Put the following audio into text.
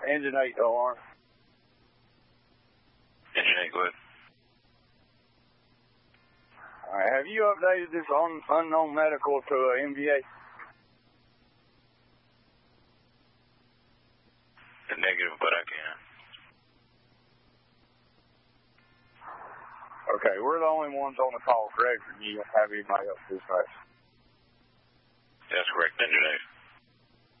Engine 8 alarm. Engine 8, go ahead. All right, have you updated this unknown medical to MVA? Negative, but I can. Okay, we're the only ones on the call, correct? You don't have anybody else dispatch? That's correct, Engine 8.